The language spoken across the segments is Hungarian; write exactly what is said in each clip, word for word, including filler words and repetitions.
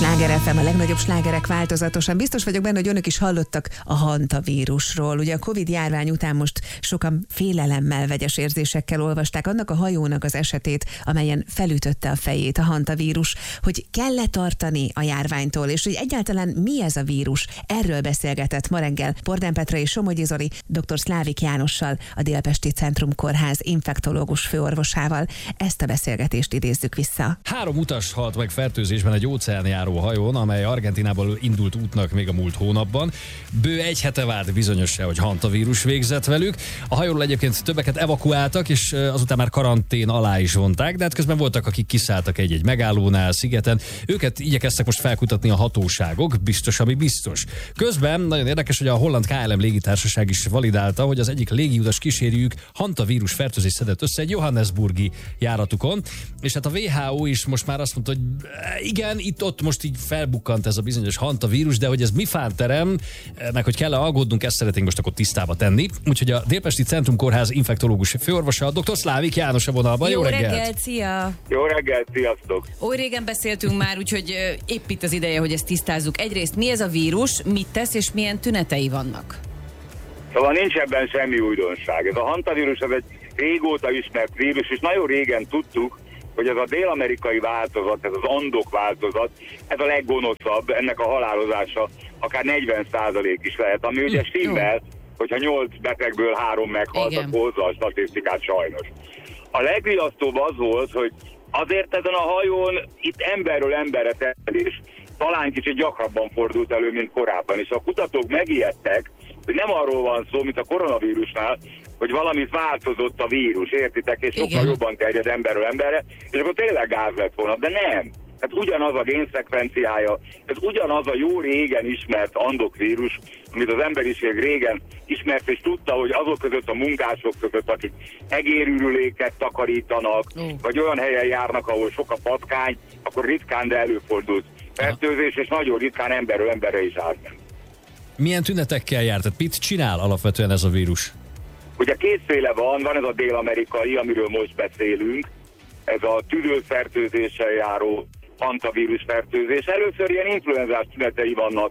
Sláger ef em, a legnagyobb slágerek változatosan. Biztos vagyok benne, hogy önök is hallottak a hantavírusról. Ugye a Covid járvány után most sokan félelemmel, vegyes érzésekkel olvasták annak a hajónak az esetét, amelyen felütötte a fejét a hantavírus, hogy kell-e tartani a járványtól, és hogy egyáltalán mi ez a vírus. Erről beszélgetett ma reggel Pordán Petra és Somogyi Zoli dr. Szlávik Jánossal, a Délpesti Centrum Kórház infektológus főorvosával. Ezt a beszélgetést idézzük vissza. Három utas halt meg fertőzésben egy óceánjáró hajón, amely Argentinából indult útnak még a múlt hónapban. Bő egy hete vált bizonyossá, hogy hantavírus végzett velük. A hajóról egyébként többeket evakuáltak, és azután már karantén alá is vonták, de hát közben voltak, akik kiszálltak egy-egy megállónál, szigeten. Őket igyekeztek most felkutatni a hatóságok, biztos, ami biztos. Közben nagyon érdekes, hogy a holland ká el em légitársaság is validálta, hogy az egyik légiutas kísérőjük hantavírus fertőzést szedett össze egy johannesburgi járatukon, és hát a vé há ó is most már azt mondta, hogy igen, itt-ott most így felbukkant ez a bizonyos hantavírus, de hogy ez mi fánterem, meg hogy kell-e aggódnunk, ezt szeretnénk most akkor tisztába tenni. Úgyhogy a Délpesti Centrum Kórház infektológus főorvosa, dr. Szlávik János a vonalban. Jó, Jó reggelt! reggelt, szia! Jó reggelt, sziasztok! Oly régen beszéltünk már, úgyhogy épp itt az ideje, hogy ezt tisztázzuk. Egyrészt mi ez a vírus, mit tesz és milyen tünetei vannak? Szóval nincs ebben semmi újdonság. Ez a hantavírus ez egy régóta ismert vírus, és nagyon régen tudtuk, hogy ez a dél-amerikai változat, ez az andok változat, ez a leggonoszabb, ennek a halálozása akár negyven százalék is lehet, ami ugye stimmel, hogyha nyolc betegből három meghalt, akkor hozza a statisztikát sajnos. A legriasztóbb az volt, hogy azért ezen a hajón itt emberről emberre terjedés talán kicsit gyakrabban fordult elő, mint korábban, és a kutatók megijedtek, hogy nem arról van szó, mint a koronavírusnál, hogy valamit változott a vírus, értitek, és sokkal Igen. jobban terjed emberről emberre, és akkor tényleg gáz lett volna, de nem. Tehát ugyanaz a génszekvenciája, ez ugyanaz a jó régen ismert andokvírus, amit az emberiség régen ismert, és tudta, hogy azok között a munkások között, akik egérürüléket takarítanak, uh. vagy olyan helyen járnak, ahol sok a patkány, akkor ritkán, de előfordult fertőzés, és nagyon ritkán emberről emberre is átment. Milyen tünetekkel jár? Tehát mit csinál alapvetően ez a vírus? Ugye kétféle van, van ez a dél-amerikai, amiről most beszélünk, ez a tüdőfertőzéssel járó hantavírus fertőzés. Először ilyen influenzás tünetei vannak,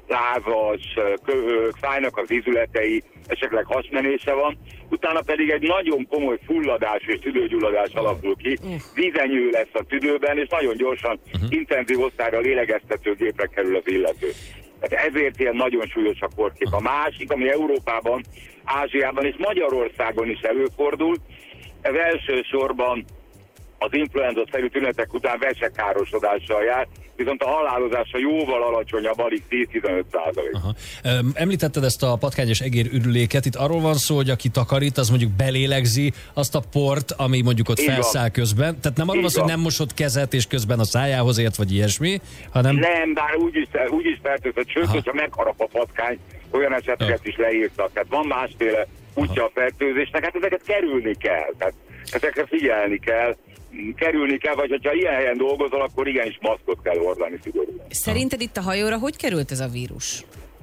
lázas, köhög, fájnak az izületei, esetleg hasmenése van, utána pedig egy nagyon komoly fulladás és tüdőgyulladás alakul ki, vízenyő lesz a tüdőben, és nagyon gyorsan uh-huh. intenzív osztályra lélegeztetőgépre kerül az illető. Tehát ezért ilyen nagyon súlyos a kórkép. A másik, ami Európában, Ázsiában és Magyarországon is előfordul, ez elsősorban az influenza-szerű tünetek után vesekárosodással jár, viszont a halálozása jóval alacsonyabb, alig tíz-tizenöt százalék. Említetted ezt a patkányos egérürüléket, itt arról van szó, hogy aki takarít, az mondjuk belélegzi azt a port, ami mondjuk ott Így felszáll van. közben. Tehát nem arról van szó, hogy nem mosott kezet, és közben a szájához ért, vagy ilyesmi, hanem... Nem, bár úgyis úgy is fertőzött, sőt, Aha. hogyha megharap a patkány, olyan eseteket is leírtak. Tehát van másféle útja a fertőzésnek, hát ezeket kerülni kell. Tehát ezekre figyelni kell. kerülni kell, vagy hogyha ilyen helyen dolgozol, akkor igenis maszkot kell hordani szigorúan. Szerinted itt a hajóra hogy került ez a vírus?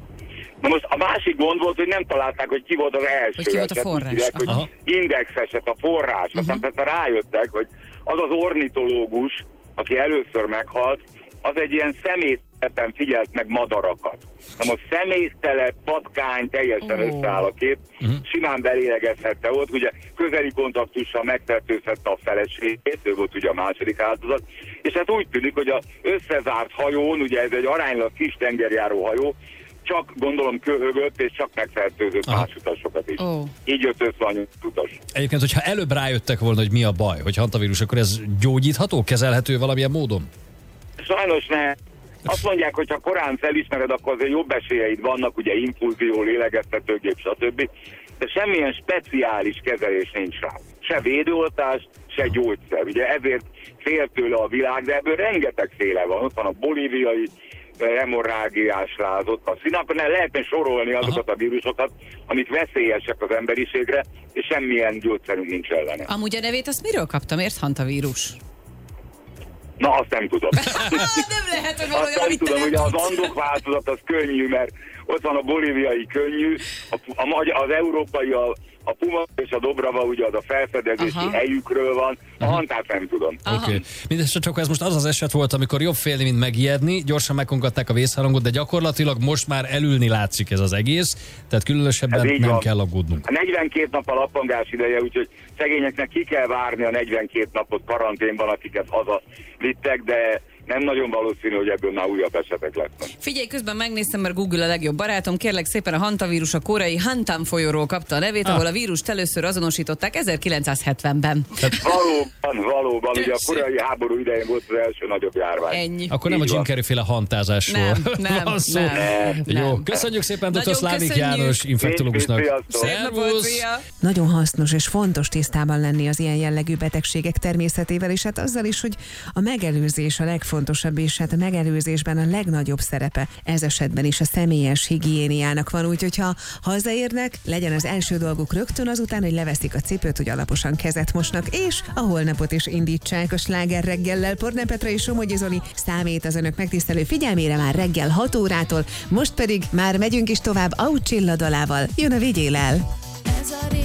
Na most a másik gond volt, hogy nem találták, hogy ki volt az első. Hogy ki volt a forrás. Tudják, hogy indexeset, a forrás. Uh-huh. Aztán persze rájöttek, hogy az az ornitológus, aki először meghalt, az egy ilyen személytelen figyelt meg madarakat. Na most személytelen, patkány, teljesen oh. összeáll a kép, uh-huh. simán belélegezhette ott, ugye közeli kontaktussal megfertőzhette a feleségét, ő volt ugye a második áldozat, és hát úgy tűnik, hogy az összezárt hajón, ugye ez egy aránylag kis tengerjáró hajó, csak gondolom köhögött, és csak megfertőzött Aha. más utasokat is. Oh. Így jött össze a nyolc utas. Egyébként, hogyha előbb rájöttek volna, hogy mi a baj, hogy hantavírus, akkor ez gyógyítható, kezelhető valamilyen módon? Sajnos ne. Azt mondják, hogy ha korán felismered, akkor azért jobb esélyeid vannak, ugye infúzió, lélegeztetőgép, stb. De semmilyen speciális kezelés nincs rá. Se védőoltás, se gyógyszer. Ugye ezért fél tőle a világ, de ebből rengeteg féle van. Ott van a bolíviai hemorrágiás láz, ott a színapon, lehetne sorolni azokat Aha. a vírusokat, amik veszélyesek az emberiségre, és semmilyen gyógyszerünk nincs ellene. Amúgy a nevét azt miről kaptam? Miért hantavírus? Na, azt nem tudom. Nem lehet, hogy valójában Azt nem tudom, hogy az andok változat az könnyű, mert ott van a bolíviai könnyű, a, a, az európai, a, a Puma és a Dobrava, ugye az a felfedezési Aha. helyükről van, a hantát nem tudom. Oké. Okay. Mindesetre csak ez most az az eset volt, amikor jobb félni, mint megijedni, gyorsan megkongatták a vészharangot, de gyakorlatilag most már elülni látszik ez az egész, tehát különösebben nem van. Kell aggódnunk. A negyvenkét nap a lappangás ideje, úgyhogy szegényeknek ki kell várni a negyvenkét napot karanténban, akiket haza vittek, de nem nagyon valószínű, hogy ebből már újabb esetek lesznek. Figyelj, közben megnéztem, mert Google a legjobb barátom. Kérlek szépen, a hantavírus a koreai Hantam folyóról kapta a nevét, ah. ahol a vírust először azonosították ezerkilencszázhetvenben. Valóban, valóban. Ugye a koreai háború idején volt az első nagyobb járvány. Ennyi. Akkor nem Így a Jim Carrey-féle hantázásról nem, nem, van szó. Nem, nem. Jó, köszönjük szépen dr. Szlávik János infektológusnak. Szervusz! Nagyon hasznos és fontos tisztában lenni az ilyen jellegű betegségek természetével, és hát azzal is, hogy a megelőzés a legfontosabb, és hát a megelőzésben a legnagyobb szerepe ez esetben is a személyes higiéniának van, úgyhogy ha hazaérnek, legyen az első dolguk rögtön azután, hogy leveszik a cipőt, hogy alaposan kezet mosnak, és a holnapot is indítsák a Sláger reggellel. Porné Petra és Somogyi Zoli számít az önök megtisztelő figyelmére már reggel hat órától, most pedig már megyünk is tovább Aucsilla dalával. Jön a Vigyél el!